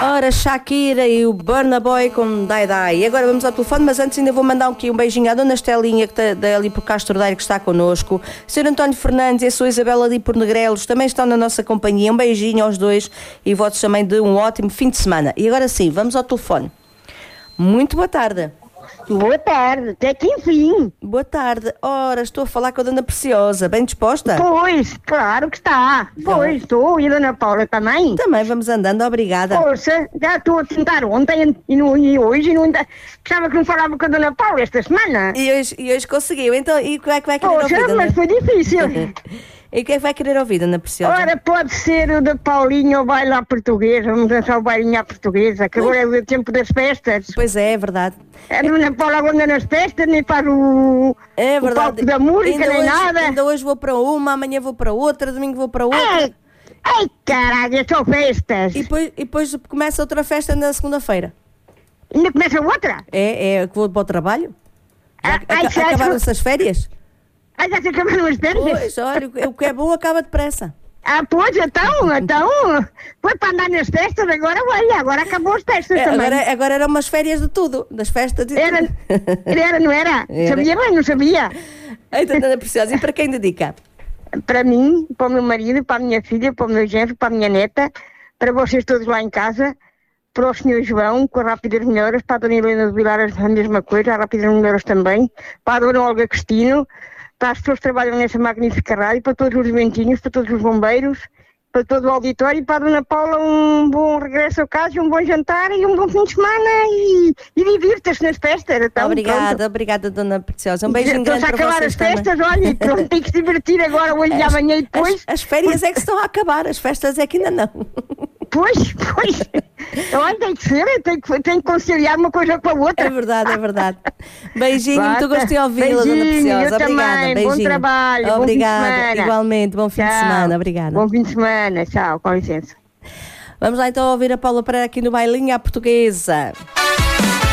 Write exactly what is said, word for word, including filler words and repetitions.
Ora, Shakira e o Burna Boy com Dai Dai. E agora vamos ao telefone, mas antes ainda vou mandar aqui um beijinho à Dona Estelinha, que está ali por Castro Daire, que está connosco. O senhor António Fernandes e a sua Isabela ali por Negrelos também estão na nossa companhia. Um beijinho aos dois e votos também de um ótimo fim de semana. E agora sim, vamos ao telefone. Muito boa tarde. Boa tarde, até que enfim. Boa tarde. Ora, estou a falar com a Dona Preciosa. Bem disposta? Pois, claro que está. Pois, estou. E a Dona Paula também? Também vamos andando, obrigada. Poxa, já estou a tentar ontem e, não, e hoje e não ainda... Pensava que não falava com a Dona Paula esta semana. E hoje, e hoje conseguiu. Então, e o que é que vai querer Poxa, ouvir, Dona? mas foi difícil. E o que é que vai querer ouvir, Dona Preciosa? Ora, pode ser o da Paulinha ou baile à portuguesa. Vamos dançar o bailinho à portuguesa, que agora é o tempo das festas. Pois é, é verdade. A Dona Paula agora anda nas festas, nem faz o, É o verdade. palco da música, ainda nem hoje, nada. Ainda hoje vou para uma, amanhã vou para outra, domingo vou para outra. Ai, ai caralho, são festas. E depois, e depois começa outra festa na segunda-feira. Ainda começa outra? É, é que vou para o trabalho. Já, Ah, ai, aca- já- acabaram-se as férias? Ah, já se acabaram as férias? Pois, olha, o que é bom acaba depressa. Ah, pois, então, então, foi para andar nas festas, agora, olha, agora acabou as festas É, também. agora, agora eram umas férias de tudo, das festas e Era, tudo. era, não era? Era. Sabia bem, não sabia? Então, Dona Preciosa, e para quem dedica? Para mim, para o meu marido, para a minha filha, para o meu genro, para a minha neta, para vocês todos lá em casa, para o senhor João, com a Rápidas Melhoras, para a dona Helena de Vilar, a mesma coisa, a Rápidas Melhoras também, para a dona Olga Cristino, para as pessoas que trabalham nessa magnífica rádio, para todos os ventinhos, para todos os bombeiros, para todo o auditório, e para a dona Paula um bom regresso a casa, um bom jantar e um bom fim de semana e, e divirta-se nas festas. Então, Obrigada, pronto. obrada, Dona Preciosa. Um beijinho Estão-se grande a para acabar vocês as também. festas, olha, e pronto, tem que se divertir agora, hoje e amanhã e depois. As, as férias é que estão a acabar, as festas é que ainda não. Pois, pois. Olha, tem que ser, tem que, tem que conciliar uma coisa com a outra. É verdade, é verdade. Beijinho, Basta. muito gosto de ouvi-la, Dona Beijinho, Preciosa. eu Obrigada, também. beijinho. Bom trabalho, bom fim de Obrigada, semana. igualmente, bom fim de Tchau. semana, obrigada. Bom fim de semana, tchau, com licença. Vamos lá então ouvir a Paula Pereira aqui no Bailinho à Portuguesa.